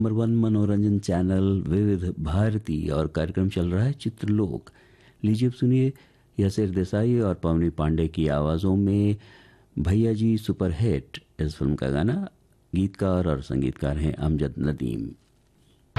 Number one मनोरंजन channel विविध भारती और कार्यक्रम चल रहा है चित्रलोक। लीजिए अब सुनिए यशेर देसाई और पवनी पांडे की आवाज़ों में भैया जी सुपर हिट इस फिल्म का गाना। गीतकार और संगीतकार हैं अमजद नदीम।